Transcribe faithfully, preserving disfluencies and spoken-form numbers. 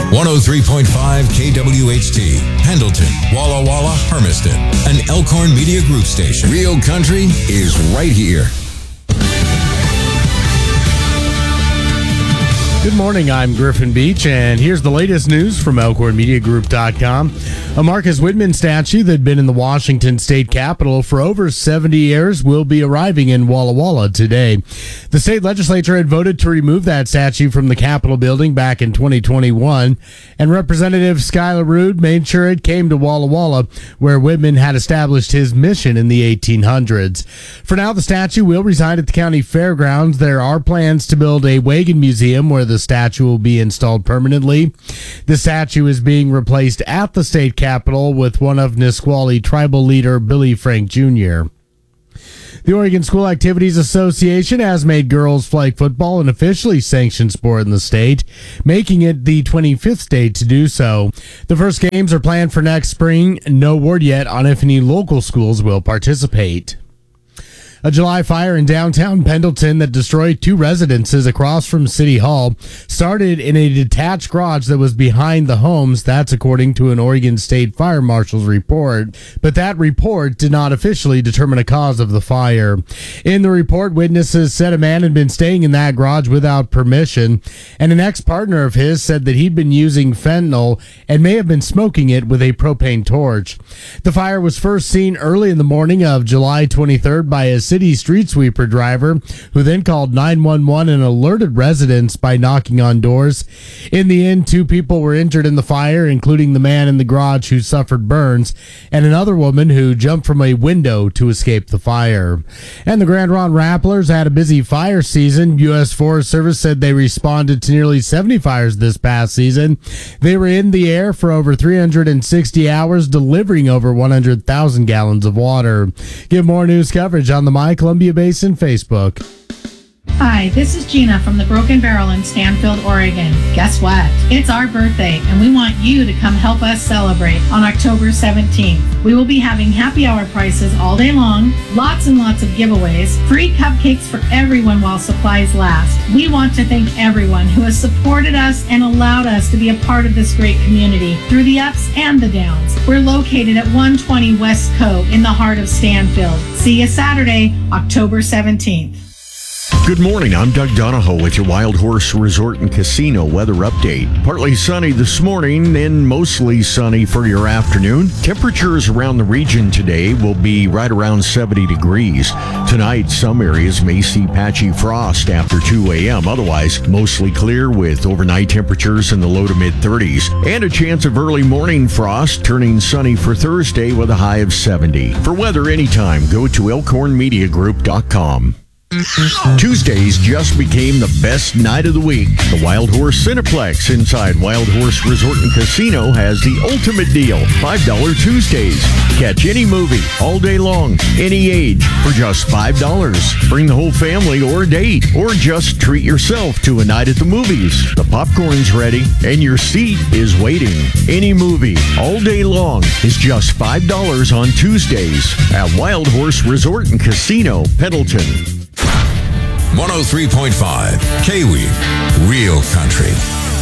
one oh three point five K W H T, Pendleton, Walla Walla, Hermiston, an Elkhorn Media Group station. Real country is right here. Good morning, I'm Griffin Beach, and here's the latest news from Elkhorn Media Group dot com. A Marcus Whitman statue that had been in the Washington State Capitol for over seventy years will be arriving in Walla Walla today. The state legislature had voted to remove that statue from the Capitol building back in twenty twenty-one, and Representative Skylar Rude made sure it came to Walla Walla, where Whitman had established his mission in the eighteen hundreds. For now, the statue will reside at the county fairgrounds. There are plans to build a wagon museum where the statue will be installed permanently. The statue is being replaced at the state capitol with one of Nisqually tribal leader Billy Frank Junior The Oregon School Activities Association has made girls flag football an officially sanctioned sport in the state, making it the twenty-fifth state to do so. The first games are planned for next spring. No word yet on if any local schools will participate. A July fire in downtown Pendleton that destroyed two residences across from City Hall started in a detached garage that was behind the homes. That's according to an Oregon State Fire Marshal's report. But that report did not officially determine a cause of the fire. In the report, witnesses said a man had been staying in that garage without permission, and an ex-partner of his said that he'd been using fentanyl and may have been smoking it with a propane torch. The fire was first seen early in the morning of July twenty-third by a city street sweeper driver, who then called nine one one and alerted residents by knocking on doors. In the end, two people were injured in the fire, including the man in the garage who suffered burns, and another woman who jumped from a window to escape the fire. And the Grand Ronde Rapplers had a busy fire season. U S Forest Service said they responded to nearly seventy fires this past season. They were in the air for over three hundred sixty hours, delivering over one hundred thousand gallons of water. Get more news coverage on the My Columbia Basin Facebook. Hi, this is Gina from the Broken Barrel in Stanfield, Oregon. Guess what? It's our birthday, and we want you to come help us celebrate on October seventeenth. We will be having happy hour prices all day long, lots and lots of giveaways, free cupcakes for everyone while supplies last. We want to thank everyone who has supported us and allowed us to be a part of this great community through the ups and the downs. We're located at one twenty West Coe in the heart of Stanfield. See you Saturday, October seventeenth. Good morning, I'm Doug Donahoe with your Wild Horse Resort and Casino weather update. Partly sunny this morning and mostly sunny for your afternoon. Temperatures around the region today will be right around seventy degrees. Tonight, some areas may see patchy frost after two a.m. Otherwise, mostly clear with overnight temperatures in the low to mid thirties. And a chance of early morning frost turning sunny for Thursday with a high of seventy. For weather anytime, go to Elkhorn Media Group dot com. Tuesdays just became the best night of the week. The Wild Horse Cineplex inside Wild Horse Resort and Casino has the ultimate deal, five dollars Tuesdays. Catch any movie all day long, any age, for just five dollars. Bring the whole family or a date, or just treat yourself to a night at the movies. The popcorn's ready, and your seat is waiting. Any movie all day long is just five dollars on Tuesdays at Wild Horse Resort and Casino, Pendleton. one oh three point five K W E, Real Country.